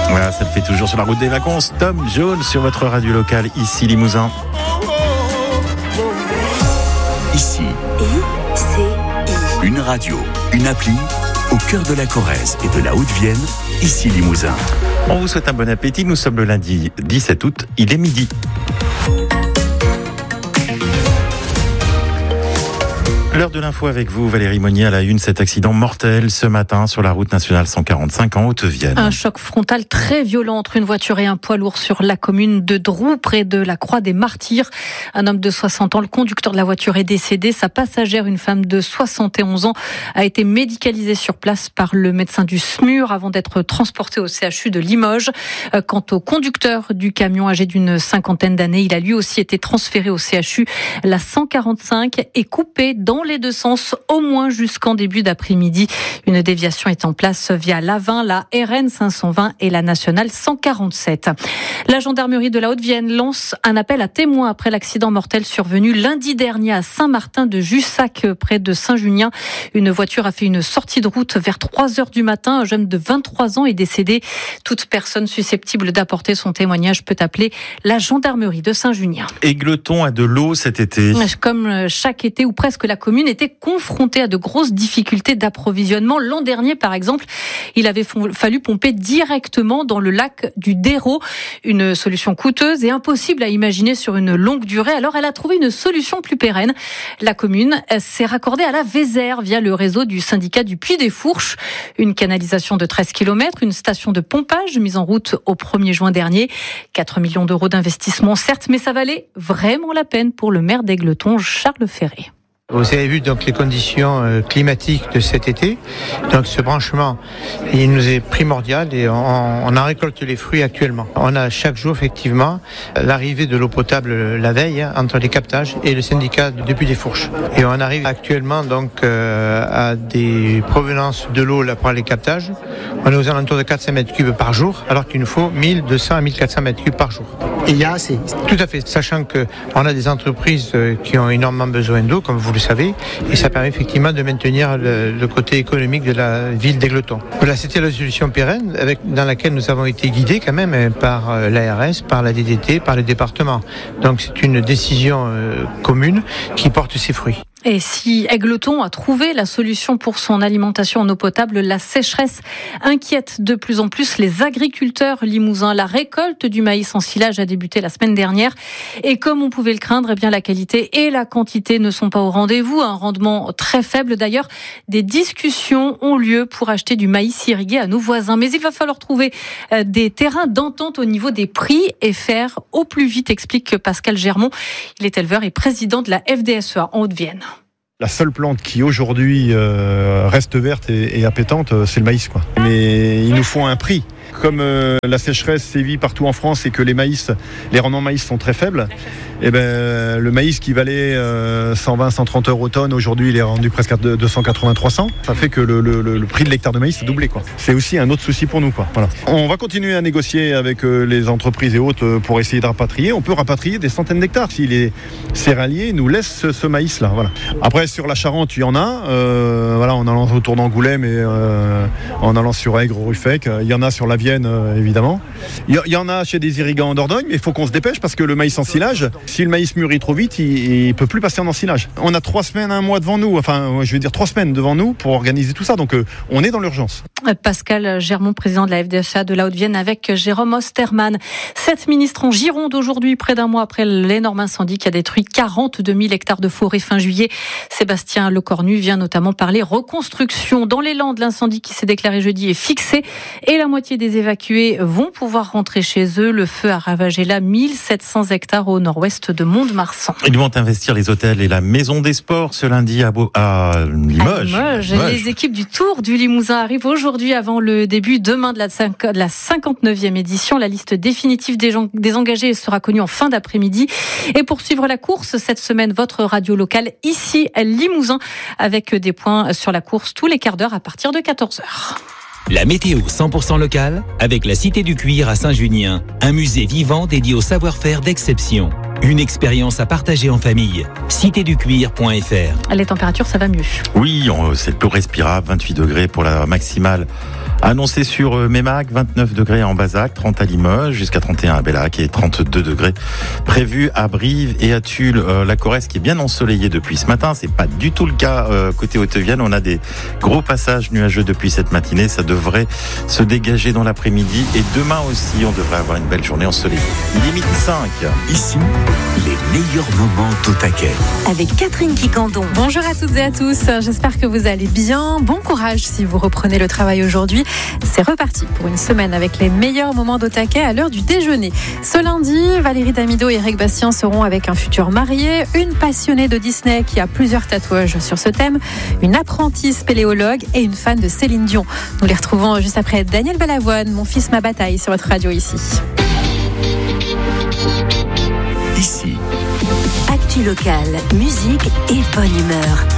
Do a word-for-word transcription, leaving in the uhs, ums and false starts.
Voilà, ça le fait toujours sur la route des vacances. Tom Jones sur votre radio locale, ici Limousin. Ici, I C I. une radio, une appli, au cœur de la Corrèze et de la Haute-Vienne, ici Limousin. On vous souhaite un bon appétit. Nous sommes le lundi dix-sept août, il est midi. L'heure de l'info avec vous, Valérie Monnier, à la une, cet accident mortel ce matin sur la route nationale cent quarante-cinq en Haute-Vienne. Un choc frontal très violent entre une voiture et un poids lourd sur la commune de Drou, près de la Croix des Martyrs. Un homme de soixante ans, le conducteur de la voiture, est décédé. Sa passagère, une femme de soixante et onze ans, a été médicalisée sur place par le médecin du S M U R avant d'être transportée au C H U de Limoges. Quant au conducteur du camion, âgé d'une cinquantaine d'années, il a lui aussi été transféré au C H U. La cent quarante-cinq est coupée dans les deux sens, au moins jusqu'en début d'après-midi. Une déviation est en place via l'A vingt, la R N cinq cent vingt et la nationale cent quarante-sept. La gendarmerie de la Haute-Vienne lance un appel à témoins après l'accident mortel survenu lundi dernier à Saint-Martin-de-Jussac, près de Saint-Junien. Une voiture a fait une sortie de route vers trois heures du matin. Un jeune de vingt-trois ans est décédé. Toute personne susceptible d'apporter son témoignage peut appeler la gendarmerie de Saint-Junien. Égletons a de l'eau cet été. Comme chaque été ou presque, la commune était confrontée à de grosses difficultés d'approvisionnement. L'an dernier, par exemple, il avait fallu pomper directement dans le lac du Dérault. Une solution coûteuse et impossible à imaginer sur une longue durée. Alors, elle a trouvé une solution plus pérenne. La commune s'est raccordée à la Vézère via le réseau du syndicat du Puy des Fourches. Une canalisation de treize kilomètres, une station de pompage mise en route au premier juin dernier. quatre millions d'euros d'investissement, certes, mais ça valait vraiment la peine pour le maire d'Égletons, Charles Ferré. Vous avez vu donc les conditions climatiques de cet été. Donc ce branchement, il nous est primordial et on, on en récolte les fruits actuellement. On a chaque jour effectivement l'arrivée de l'eau potable la veille hein, entre les captages et le syndicat du Puy des Fourches. Et on arrive actuellement donc euh, à des provenances de l'eau là pour les captages. On est aux alentours de quatre cents mètres cubes par jour, alors qu'il nous faut mille deux cents à mille quatre cents mètres cubes par jour. Et il y a assez. Tout à fait, sachant que on a des entreprises qui ont énormément besoin d'eau, comme vous le savez, et ça permet effectivement de maintenir le, le côté économique de la ville d'Égletons. Voilà, c'était la solution pérenne avec, dans laquelle nous avons été guidés quand même par l'A R S, par la D D T, par le département. Donc c'est une décision euh, commune qui porte ses fruits. Et si Égletons a trouvé la solution pour son alimentation en eau potable, la sécheresse inquiète de plus en plus les agriculteurs limousins. La récolte du maïs en silage a débuté la semaine dernière. Et comme on pouvait le craindre, eh bien la qualité et la quantité ne sont pas au rendez-vous. Un rendement très faible d'ailleurs. Des discussions ont lieu pour acheter du maïs irrigué à nos voisins. Mais il va falloir trouver des terrains d'entente au niveau des prix et faire au plus vite, explique Pascal Germont. Il est éleveur et président de la F D S E A en Haute-Vienne. La seule plante qui aujourd'hui euh, reste verte et, et appétante, euh, c'est le maïs, quoi. Mais il nous faut un prix. Comme euh, la sécheresse sévit partout en France et que les maïs, les rendements maïs sont très faibles, et ben le maïs qui valait euh, cent vingt, cent trente euros tonne, aujourd'hui il est rendu presque à deux cent quatre-vingts, trois cents. Ça fait que le, le, le prix de l'hectare de maïs a doublé, quoi. C'est aussi un autre souci pour nous, quoi. Voilà. On va continuer à négocier avec euh, les entreprises et autres euh, pour essayer de rapatrier. On peut rapatrier des centaines d'hectares si les céréaliers nous laissent ce, ce maïs-là. Voilà. Après sur la Charente, il y en a. Euh, voilà, en allant autour d'Angoulême et euh, en allant sur Aigre, Ruffec, il y en a sur la Vienne, euh, évidemment. Il y, y en a chez des irrigants en Dordogne, mais il faut qu'on se dépêche parce que le maïs en silage, si le maïs mûrit trop vite, il ne peut plus passer en ensilage. On a trois semaines, un mois devant nous, enfin, je veux dire trois semaines devant nous pour organiser tout ça. Donc, euh, on est dans l'urgence. Pascal Germont, président de la F D S E A de la Haute-Vienne, avec Jérôme Osterman. Sept ministres en Gironde aujourd'hui, près d'un mois après l'énorme incendie qui a détruit quarante-deux mille hectares de forêt fin juillet. Sébastien Lecornu vient notamment parler reconstruction. Dans les Landes, l'incendie qui s'est déclaré jeudi est fixé et la moitié des évacués vont pouvoir rentrer chez eux. Le feu a ravagé là mille sept cents hectares au nord-ouest de Mont-de-Marsan. Ils vont investir les hôtels et la maison des sports ce lundi à, Beau- à Limoges. À Limoges. Limoges. Les équipes du Tour du Limousin arrivent aujourd'hui avant le début demain de la, de la cinquante-neuvième édition. La liste définitive des, gens, des engagés sera connue en fin d'après-midi. Et pour suivre la course cette semaine, votre radio locale ici à Limousin avec des points sur la course tous les quarts d'heure à partir de quatorze heures. La météo cent pour cent locale avec la Cité du Cuir à Saint-Junien, un musée vivant dédié au savoir-faire d'exception. Une expérience à partager en famille. cité du cuir point f r. Les températures, ça va mieux. Oui, on- c'est le plus respirable, vingt-huit degrés pour la maximale. Annoncé sur euh, Mémac, vingt-neuf degrés en Bazac, trente à Limoges, jusqu'à trente et un à Bellac et trente-deux degrés prévus à Brive et à Tulle. Euh, la Corrèze qui est bien ensoleillée depuis ce matin, c'est pas du tout le cas euh, côté Haute-Vienne. On a des gros passages nuageux depuis cette matinée. Ça devrait se dégager dans l'après-midi et demain aussi, on devrait avoir une belle journée ensoleillée. Il est midi cinq. Ici, les meilleurs moments au taquet. Avec Catherine Quicandon. Bonjour à toutes et à tous, j'espère que vous allez bien. Bon courage si vous reprenez le travail aujourd'hui. C'est reparti pour une semaine avec les meilleurs moments d'au taquet à l'heure du déjeuner. Ce lundi, Valérie Damido et Eric Bastien seront avec un futur marié, une passionnée de Disney qui a plusieurs tatouages sur ce thème, une apprentie spéléologue et une fan de Céline Dion. Nous les retrouvons juste après Daniel Balavoine, Mon fils, ma bataille sur votre radio ici. Ici, Actu locale, musique et bonne humeur.